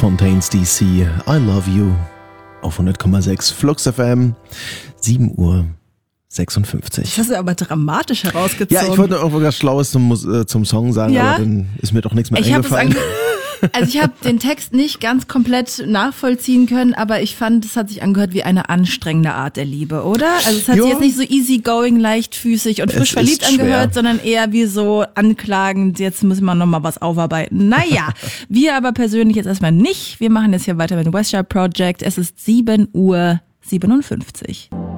Fontaines DC, I Love You auf 100,6 Flux FM, 7:56 Uhr. Das hast du aber dramatisch herausgezogen. Ja, ich wollte noch was Schlaues zum Song sagen, ja? aber dann ist mir doch nichts mehr eingefallen. Also ich habe den Text nicht ganz komplett nachvollziehen können, aber ich fand, es hat sich angehört wie eine anstrengende Art der Liebe, oder? Also es hat sich jetzt nicht so easygoing, leichtfüßig und frisch verliebt angehört, sondern eher wie so anklagend, jetzt müssen wir nochmal was aufarbeiten. Naja, wir aber persönlich jetzt erstmal nicht. Wir machen jetzt hier weiter mit dem West Side Project. Es ist 7:57 Uhr.